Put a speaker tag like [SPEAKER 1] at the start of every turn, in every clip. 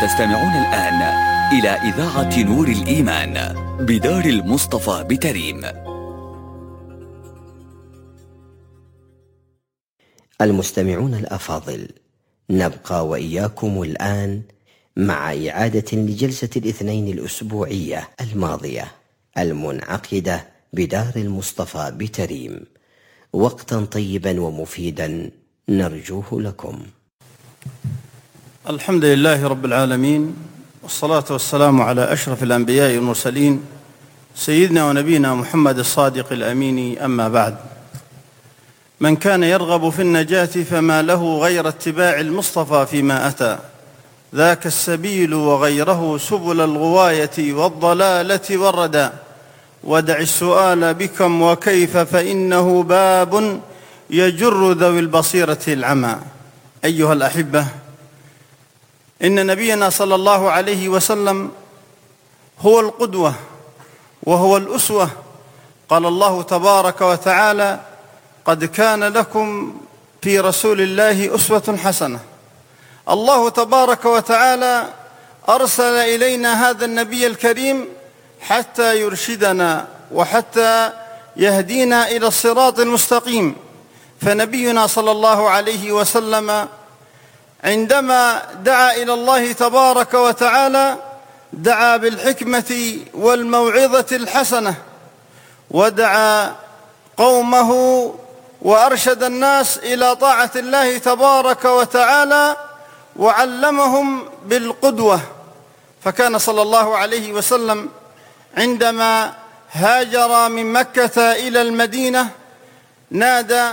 [SPEAKER 1] تستمعون الآن إلى إذاعة نور الإيمان بدار المصطفى بتريم.
[SPEAKER 2] المستمعون الأفاضل، نبقى وإياكم الآن مع إعادة لجلسة الاثنين الأسبوعية الماضية المنعقدة بدار المصطفى بتريم. وقتا طيبا ومفيدا نرجوه لكم.
[SPEAKER 3] الحمد لله رب العالمين، والصلاة والسلام على أشرف الأنبياء والمرسلين سيدنا ونبينا محمد الصادق الأمين. أما بعد، من كان يرغب في النجاة فما له غير اتباع المصطفى فيما أتى، ذاك السبيل وغيره سبل الغواية والضلالة والردى. ودع السؤال بكم وكيف فإنه باب يجر ذوي البصيرة العمى. أيها الأحبة، إن نبينا صلى الله عليه وسلم هو القدوة وهو الأسوة. قال الله تبارك وتعالى: قد كان لكم في رسول الله أسوة حسنة. الله تبارك وتعالى أرسل إلينا هذا النبي الكريم حتى يرشدنا وحتى يهدينا إلى الصراط المستقيم. فنبينا صلى الله عليه وسلم عندما دعا إلى الله تبارك وتعالى دعا بالحكمة والموعظة الحسنة، ودعا قومه وأرشد الناس إلى طاعة الله تبارك وتعالى، وعلمهم بالقدوة. فكان صلى الله عليه وسلم عندما هاجر من مكة إلى المدينة نادى: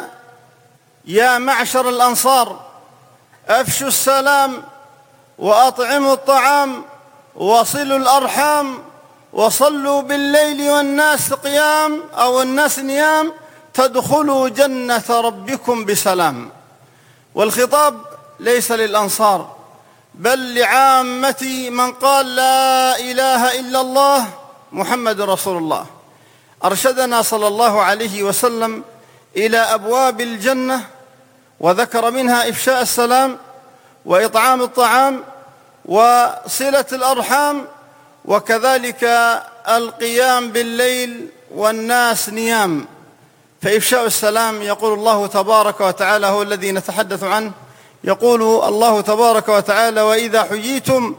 [SPEAKER 3] يا معشر الأنصار، أفشوا السلام وأطعموا الطعام وصلوا الأرحام وصلوا بالليل والناس قيام أو الناس نيام تدخلوا جنة ربكم بسلام. والخطاب ليس للأنصار بل لعامة من قال لا إله إلا الله محمد رسول الله. أرشدنا صلى الله عليه وسلم إلى أبواب الجنة، وذكر منها إفشاء السلام وإطعام الطعام وصلة الأرحام، وكذلك القيام بالليل والناس نيام. فإفشاء السلام يقول الله تبارك وتعالى، هو الذي نتحدث عنه، يقول الله تبارك وتعالى: وإذا حييتم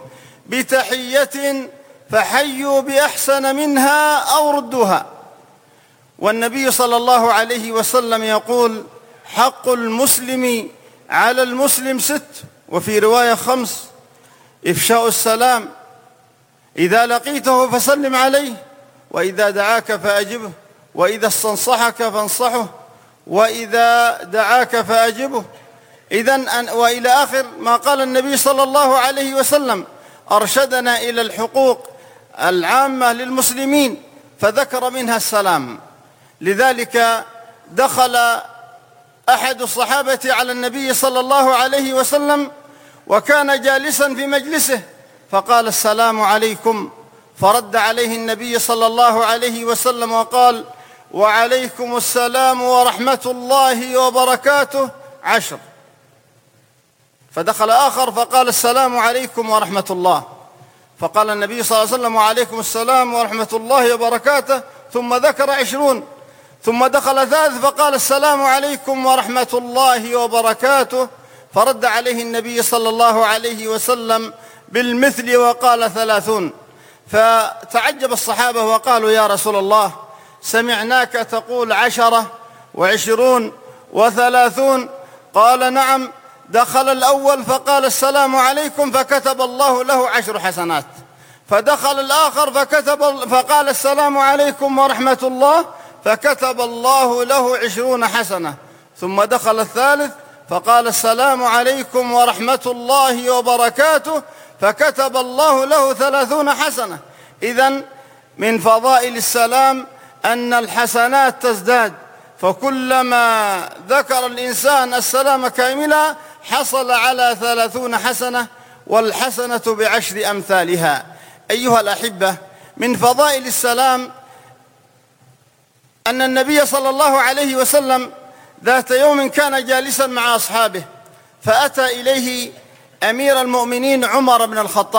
[SPEAKER 3] بتحية فحيوا بأحسن منها أو ردوها. والنبي صلى الله عليه وسلم يقول: حق المسلم على المسلم 6، وفي رواية 5: إفشاء السلام، إذا لقيته فسلم عليه، وإذا دعاك فأجبه، وإذا استنصحك فانصحه، وإذا دعاك فأجبه. إذن وإلى آخر ما قال النبي صلى الله عليه وسلم. أرشدنا إلى الحقوق العامة للمسلمين فذكر منها السلام. لذلك دخل أحد الصحابة على النبي صلى الله عليه وسلم وكان جالسا في مجلسه، فقال: السلام عليكم. فرد عليه النبي صلى الله عليه وسلم وقال: وعليكم السلام ورحمة الله وبركاته 10. فدخل آخر فقال: السلام عليكم ورحمة الله. فقال النبي صلى الله عليه وسلم: وعليكم السلام ورحمة الله وبركاته، ثم ذكر 20. ثم دخل ثالث فقال: السلام عليكم ورحمة الله وبركاته. فرد عليه النبي صلى الله عليه وسلم بالمثل وقال 30. فتعجب الصحابة وقالوا: يا رسول الله، سمعناك تقول 10 و20 و30. قال: نعم. دخل الأول فقال: السلام عليكم، فكتب الله له 10 حسنات. فدخل الآخر فقال: السلام عليكم ورحمة الله، فكتب الله له 20 حسنة. ثم دخل الثالث فقال: السلام عليكم ورحمة الله وبركاته، فكتب الله له 30 حسنة. إذن من فضائل السلام أن الحسنات تزداد، فكلما ذكر الإنسان السلام كاملا حصل على 30 حسنة، والحسنة ب10 أمثالها. أيها الأحبة، من فضائل السلام أن النبي صلى الله عليه وسلم ذات يوم كان جالسا مع أصحابه، فأتى إليه أمير المؤمنين عمر بن الخطاب